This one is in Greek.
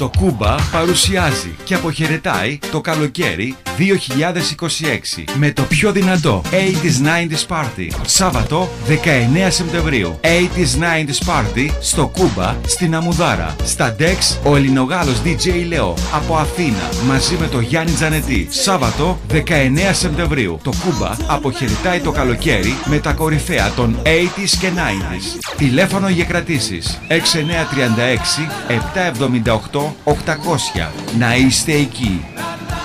Το Κούμπα παρουσιάζει και αποχαιρετάει το καλοκαίρι 2026 με το πιο δυνατό 80s 90s Party. Σάββατο 19 Σεπτεμβρίου. 80s 90s Party στο Κούμπα στην Αμουδάρα. Στα Dex ο Ελληνογάλος DJ Λεό από Αθήνα μαζί με το Γιάννη Τζανετή. Σάββατο 19 Σεπτεμβρίου. Το Κούμπα αποχαιρετάει το καλοκαίρι με τα κορυφαία των 80s και 90s. Τηλέφωνο για κρατήσεις 6936 778 800. Να είστε εκεί.